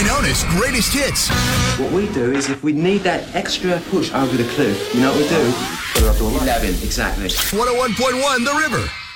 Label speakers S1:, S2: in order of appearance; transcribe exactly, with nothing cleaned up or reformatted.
S1: known as Greatest Hits.
S2: What we do is if we need that extra push over the cliff, you know what we do? Put it up to eleven, exactly.
S1: one oh one point one The River.